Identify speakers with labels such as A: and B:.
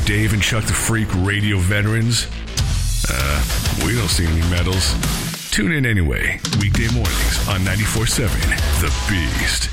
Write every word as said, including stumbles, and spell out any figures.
A: Dave and Chuck the Freak radio veterans? Uh, we don't see any medals. Tune in anyway, weekday mornings on ninety-four point seven The Beast.